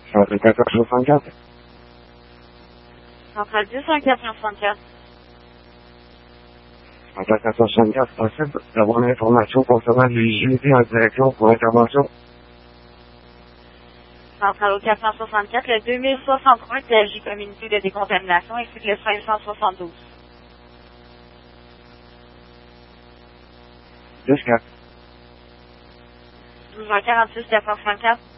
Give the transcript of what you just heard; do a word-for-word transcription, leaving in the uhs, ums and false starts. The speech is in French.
Centre quatorze soixante-quatre. Centrale deux cent quatre soixante-quatre. Centre quatorze soixante-quatre, possible d'avoir une information concernant l'éligibilité en direction pour intervention. Centrale au quatre cent soixante-quatre, le deux mille soixante-trois T L J communauté de décontamination ainsi que le cinq cent soixante-douze. dix quatre. douze heures quarante-six, quatre cent soixante-quatre.